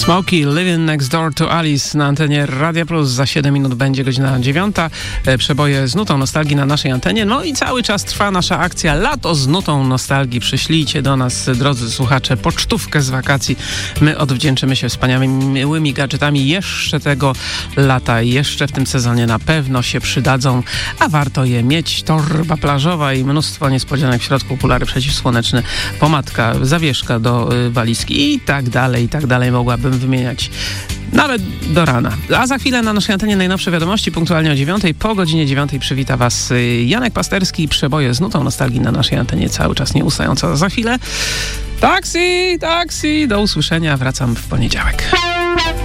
Smokey, Living Next Door to Alice na antenie Radia Plus. Za 7 minut będzie godzina 9. Przeboje z nutą nostalgii na naszej antenie. No i cały czas trwa nasza akcja Lato z nutą nostalgii. Przyślijcie do nas, drodzy słuchacze, pocztówkę z wakacji. My odwdzięczymy się wspaniałymi gadżetami jeszcze tego lata. Jeszcze w tym sezonie na pewno się przydadzą, a warto je mieć. Torba plażowa i mnóstwo niespodzianek w środku, okulary przeciwsłoneczne, pomadka, zawieszka do walizki i tak dalej, i tak dalej. Mogłabym wymieniać nawet do rana. A za chwilę na naszej antenie najnowsze wiadomości, punktualnie o 9. Po godzinie 9 przywita Was Janek Pasterski. Przeboje z nutą nostalgii na naszej antenie cały czas nieustająco. Za chwilę taksi, do usłyszenia. Wracam w poniedziałek.